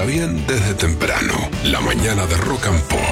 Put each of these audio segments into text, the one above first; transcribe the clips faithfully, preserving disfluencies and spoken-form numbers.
bien desde temprano. La mañana de Rock and Pop.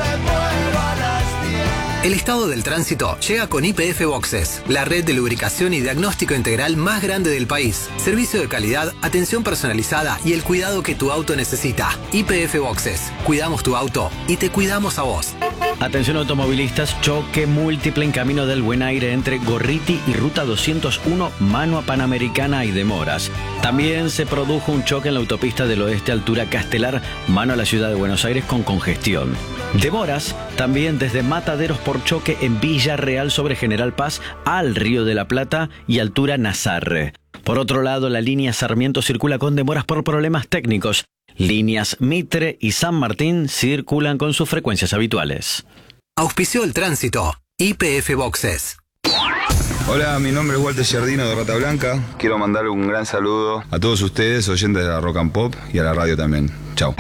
El estado del tránsito llega con Y P F Boxes, la red de lubricación y diagnóstico integral más grande del país. Servicio de calidad, atención personalizada y el cuidado que tu auto necesita. Y P F Boxes. Cuidamos tu auto y te cuidamos a vos. Atención automovilistas, choque múltiple en Camino del Buen Aire entre Gorriti y Ruta doscientos uno, mano a Panamericana y Demoras. También se produjo un choque en la autopista del Oeste, altura Castelar, mano a la ciudad de Buenos Aires con congestión. Demoras también desde Mataderos por choque en Villa Real sobre General Paz al Río de la Plata y altura Nazarre. Por otro lado, la línea Sarmiento circula con demoras por problemas técnicos. Líneas Mitre y San Martín circulan con sus frecuencias habituales. Auspició el tránsito. Y P F Boxes. Hola, mi nombre es Walter Giardino de Rata Blanca. Quiero mandarle un gran saludo a todos ustedes, oyentes de la Rock and Pop y a la radio también. Chao.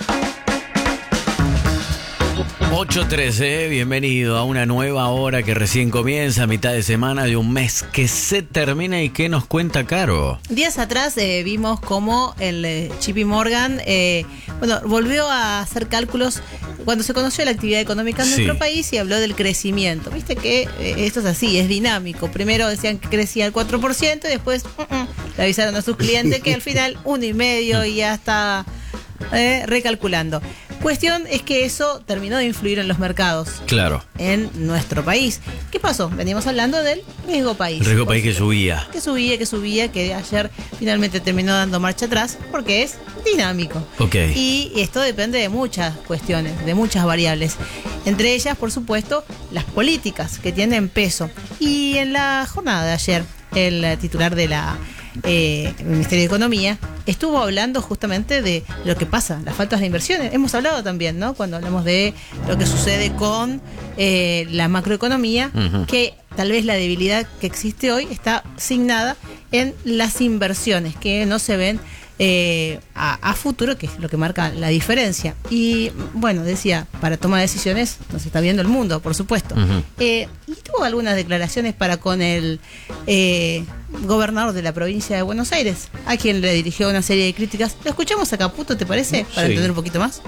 ocho trece, bienvenido a una nueva hora que recién comienza, mitad de semana de un mes que se termina y que nos cuenta Caro. Días atrás eh, vimos cómo el eh, J P Morgan eh, bueno, volvió a hacer cálculos cuando se conoció la actividad económica en sí. nuestro país y habló del crecimiento. Viste que eh, esto es así, es dinámico. Primero decían que crecía el cuatro por ciento y después uh, uh, le avisaron a sus clientes que al final uno y medio y ya está eh, recalculando. Cuestión es que eso terminó de influir en los mercados. Claro. En nuestro país. ¿Qué pasó? Venimos hablando del riesgo país. El riesgo país que subía. Que subía, que subía, que ayer finalmente terminó dando marcha atrás porque es dinámico. Ok. Y esto depende de muchas cuestiones, de muchas variables. Entre ellas, por supuesto, las políticas que tienen peso. Y en la jornada de ayer, el titular de la Eh, el Ministerio de Economía estuvo hablando justamente de lo que pasa, las faltas de inversiones. Hemos hablado también, ¿no? Cuando hablamos de lo que sucede con eh, la macroeconomía, uh-huh. que tal vez la debilidad que existe hoy está signada en las inversiones que no se ven eh, a, a futuro, que es lo que marca la diferencia. Y bueno, decía, para tomar decisiones nos está viendo el mundo, por supuesto. Uh-huh. Eh, y tuvo algunas declaraciones para con el eh, gobernador de la provincia de Buenos Aires, a quien le dirigió una serie de críticas. Lo escuchamos a Caputo, ¿te parece? Para sí. entender un poquito más.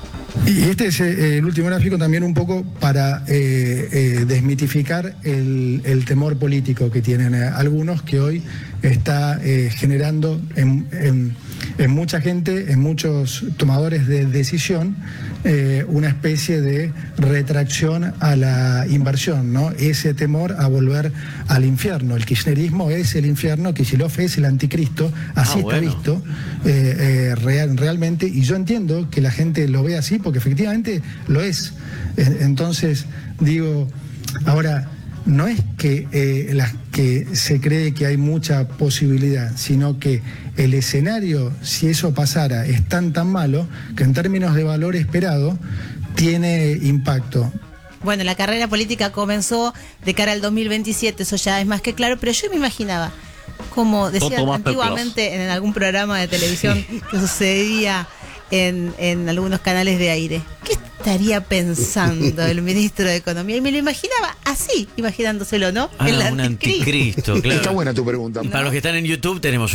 Y este es eh, el último gráfico también un poco para eh, eh, desmitificar el, el temor político que tienen eh, algunos, que hoy está eh, generando en, en, en mucha gente, en muchos tomadores de decisión, eh, una especie de retracción a la inversión, ¿no? Ese temor a volver al infierno. El kirchnerismo es el infierno, Kicillof es el anticristo, así ah, está bueno. visto eh, eh, real, realmente, y yo entiendo que la gente lo ve así porque efectivamente lo es. Entonces, digo, ahora, no es que, eh, la, que se cree que hay mucha posibilidad, sino que el escenario, si eso pasara, es tan tan malo que en términos de valor esperado tiene impacto. Bueno, la carrera política comenzó de cara al dos mil veintisiete, eso ya es más que claro, pero yo me imaginaba, como decían antiguamente en algún programa de televisión sí. que sucedía en, en algunos canales de aire, ¿qué estaría pensando el ministro de Economía? Y me lo imaginaba así, imaginándoselo, ¿no? Ah, el un anticristo, claro. Está buena tu pregunta. Para no. los que están en YouTube tenemos